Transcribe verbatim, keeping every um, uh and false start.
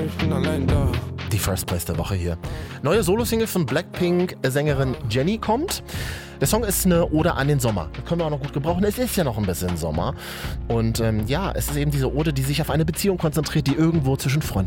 ich bin allein da. Die First Place der Woche hier. Neue Solo-Single von Blackpink-Sängerin Jennie kommt. Der Song ist eine Ode an den Sommer. Das können wir auch noch gut gebrauchen. Es ist ja noch ein bisschen Sommer. Und ähm, ja, es ist eben diese Ode, die sich auf eine Beziehung konzentriert, die irgendwo zwischen Freunden